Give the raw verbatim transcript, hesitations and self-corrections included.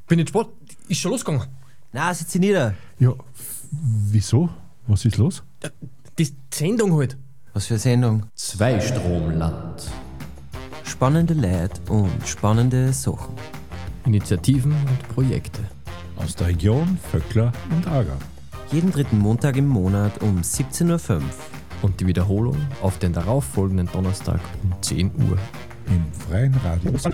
Bin nicht spät. Ist schon losgegangen. Na, sitz dich nieder. Ja, wieso? Was ist los? Die Sendung halt. Was für eine Sendung? Zweistromland. Spannende Leute und spannende Sachen. Initiativen und Projekte. Aus der Region Vöckler und Aargau. Jeden dritten Montag im Monat um siebzehn Uhr fünf. Und die Wiederholung auf den darauffolgenden Donnerstag um zehn Uhr. Im freien Radio.